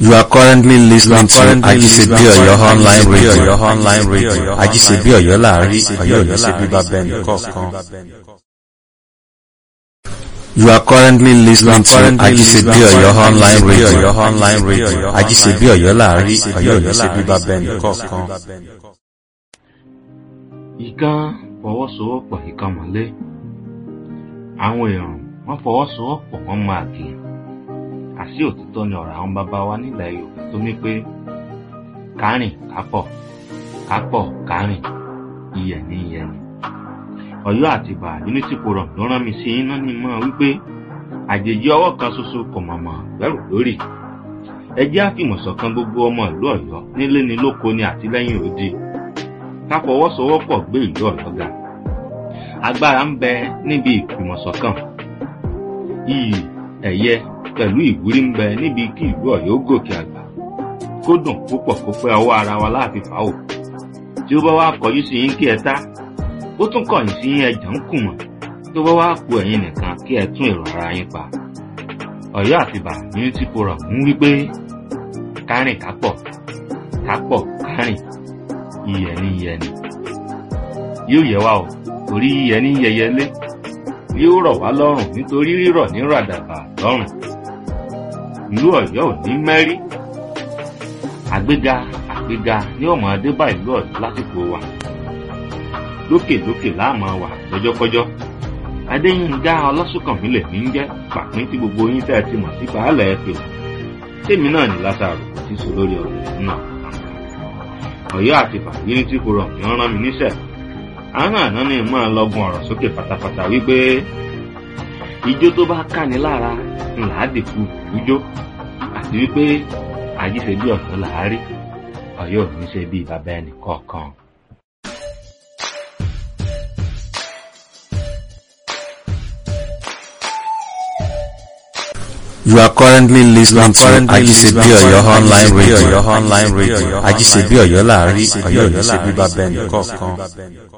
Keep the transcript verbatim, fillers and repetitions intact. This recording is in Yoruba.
You are currently listening to Ajisebi Oyo online radio. Online radio. Ajisebi Oyo láàrin Oyo Oyo ṣe bíbá bẹ́ẹ̀ nìkọ̀ọ̀kan. You are currently listening to Ajisebi Oyo online radio. Online radio. Ajisebi Oyo láàrin Oyo Oyo ṣe bíbá bẹ́ẹ̀ nìkọ̀ọ̀kan. Ìkan fọwọ́sowọ́pọ̀ ìkan mọ́lé. Àwọn èèyàn wọ́n fọwọ́sowọ́pọ̀ wọ́n máa kì í. Àṣì òtítọ́ ni ọ̀rọ̀ àwọn bàbá wa nílẹ̀ Yorùbá tó ní pé kárìn kápọ̀ kápọ̀ kárìn iyẹ̀ ní iyẹ̀ ni. Ọ̀yọ́ Àtìbà Unity Forum ló rán mi sí iná ní mọ́ wípé àjèjì ọwọ́ kan ṣoṣo kò mọ̀mọ́ gbẹ́rù lórí. Ẹ jẹ́ àfìmọ̀ṣọ̀kan gbogbo ọmọ ìlú Ọ̀yọ́ nílé ni lóko ni àtìlẹ́yìn òde. Ká fọwọ́sowọ́pọ̀ gbé ìlú Ọ̀yọ́ ga. Agbára ń bẹ níbi ìfìmọ̀ṣọ̀kan. Iyì ẹ̀yẹ pẹ̀lú ìwúrí ń bẹ níbi kí ìlú Ọ̀yọ́ gòkè àgbà kó dùn púpọ̀ kó pẹ́ ọwọ́ ara wa láàfin fà ó tí ó bá wá kọjú sí yín kí ẹ tá ó tún kọ̀yìn sí yín ẹjà ń kù mọ́ tó bá wá ku ẹ̀yin nìkan kí ẹ tún èrò ara yín pa. Ọ̀yọ́ Àtìbà Unity Forum ń wí pé kárìn kápọ̀ kápọ̀ kárìn iyẹ̀ ní iyẹ̀ ni yóò yẹ wá o torí iyẹ̀ ní yẹyẹlé yóò rọ̀ wá lọ́rùn nítorí rírọ̀ ní ràdàbà lọ́rùn. Ìlú Ọ̀yọ́ ò ní mẹ́rí. Àgbéga àgbéga ní ọmọ adébá ìlú Ọ̀yọ́ lásìkò wa. Lókè lókè láàmú wà lọ́jọ́kọ́jọ́. Adéyínká Ọlásùnkànmí lè ní jẹ́ pàpín tí gbogbo yín tẹ́ ti mọ̀ sí baálẹ̀ ẹ pè. Tèmi náà ní Lásárù tí sọ lórí ọ̀rọ̀ náà. Ọ̀yọ́ Àtìbà Unity Forum ni wọ́n rán mi níṣẹ́. Àwọn àná ni mo máa lọ́gun ọ̀rọ̀ sókè pátápátá wípé ijó tó bá káni lára ńlá dìkú ìjó àti wípé Ajíṣebí Ọ̀yọ́ làárí Ọ̀yọ́ ò ní ṣe bí bàbá ẹnì kọ̀ọ̀kan. You are currently listening to Ajisebi Oyo online radio. Online radio. Ajisebi Oyo láàrin Oyo Oyo ṣe bíbá bẹ́ẹ̀ nìkọ̀ọ̀kan.